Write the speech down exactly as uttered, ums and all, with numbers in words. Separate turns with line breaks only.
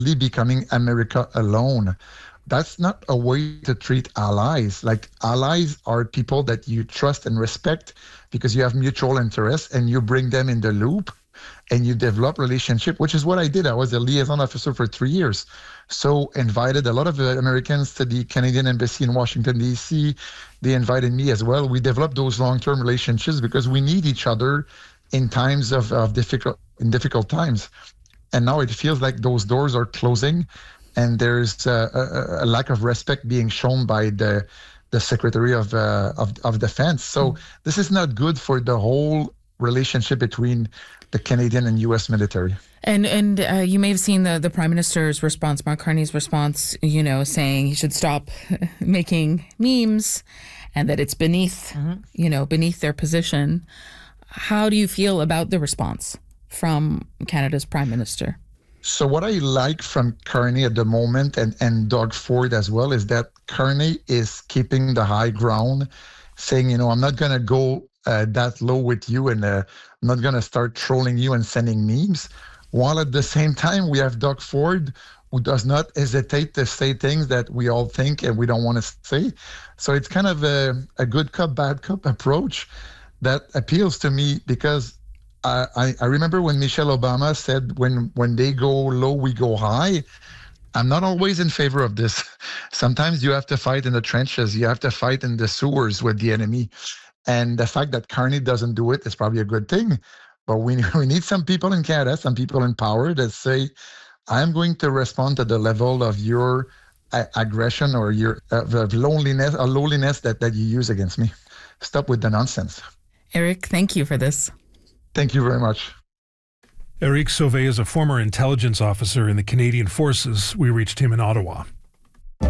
becoming America alone. That's not a way to treat allies. Like, allies are people that you trust and respect because you have mutual interests, and you bring them in the loop and you develop relationship, which is what I did. I was a liaison officer for three years. So invited a lot of uh, Americans to the Canadian Embassy in Washington, D C. They invited me as well. We developed those long-term relationships because we need each other in times of, of difficult, in difficult times. And now it feels like those doors are closing, and there's a, a, a lack of respect being shown by the the Secretary of uh, of, of Defense. So this is not good for the whole relationship between the Canadian and U S military.
And and uh, you may have seen the, the Prime Minister's response, Mark Carney's response, you know, saying he should stop making memes and that it's beneath, mm-hmm. you know, beneath their position. How do you feel about the response from Canada's Prime Minister?
So what I like from Carney at the moment, and, and Doug Ford as well, is that Carney is keeping the high ground, saying, you know, I'm not going to go uh, that low with you, and uh, I'm not going to start trolling you and sending memes. While at the same time, we have Doug Ford, who does not hesitate to say things that we all think and we don't want to say. So it's kind of a, a good cop, bad cop approach that appeals to me, because I, I remember when Michelle Obama said, when, when they go low, we go high. I'm not always in favor of this. Sometimes you have to fight in the trenches. You have to fight in the sewers with the enemy. And the fact that Carney doesn't do it is probably a good thing. But we, we need some people in Canada, some people in power that say, I'm going to respond to the level of your uh, aggression or your uh, loneliness, or lowliness that, that you use against me. Stop with the nonsense.
Eric, thank you for this.
Thank you very much.
Eric Sauvé is a former intelligence officer in the Canadian Forces. We reached him in Ottawa.